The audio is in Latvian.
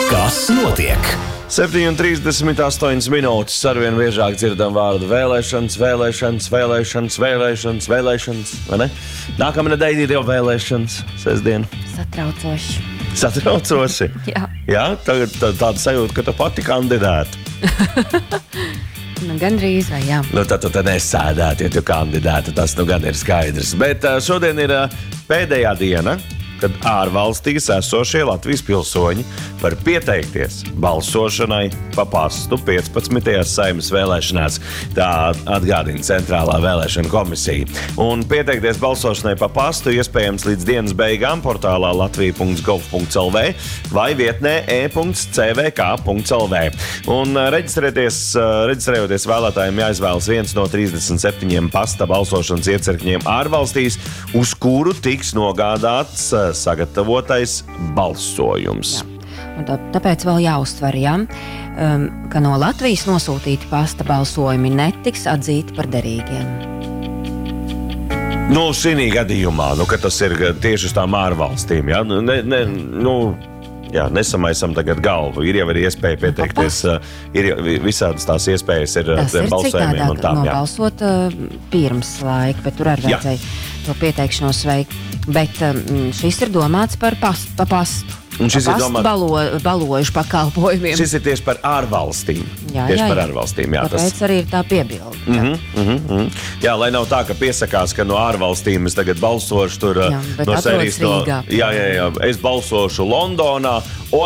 Kas notiek? 7:38 minūtes. Arvien biežāk dzirdam vārdu vēlēšanas, vai ne? Nākamā nedēļa ir jau vēlēšanas, sestdien. Satraucoši? Jā, tagad tāda sajūta, ka tu pati kandidēti. Gandrīz vai jā. Tad tu nesēdētu, ja tu kandidēti, tas gan ir skaidrs. Bet šodien ir pēdējā diena, kad ārvalstīs esošie Latvijas pilsoņi var pieteikties balsošanai pa pastu 15. Saeimas vēlēšanās. Tā atgādina Centrālā vēlēšana komisija. Un pieteikties balsošanai pa pastu iespējams līdz dienas beigām portālā latvija.gov.lv vai vietnē e.cvk.lv. Un reģistrējoties vēlētājiem jāizvēlas viens no 37 pasta balsošanas iecirkņiem ārvalstīs, uz kuru tiks nogādāts sagatavotais balsojums. Jā. Un tāpēc vēl jāuztver, ka no Latvijas nosūtīti pasta balsojumi netiks atzīti par derīgiem. Šī gadījumā, ka tas ir tieši uz tām ārvalstīm, nesamaisam tagad galvu. Ir jau arī iespēja pieteikties, ir visādas tās iespējas ir balsojumiem un tām. Nobalsot pirms laika, bet tur arī vajadzēja to pieteikšanos veikt. Bet šis ir domāts par pastu. Un šis ir domāts baložu pakalpojumiem. Šis ir tieši par ārvalstīm. Par ārvalstīm. Tāpēc arī ir tā piebilde. Jā, lai nav tā, ka piesakās, ka no ārvalstīm es tagad balsošu tur no sērijas. Es balsošu Londonā.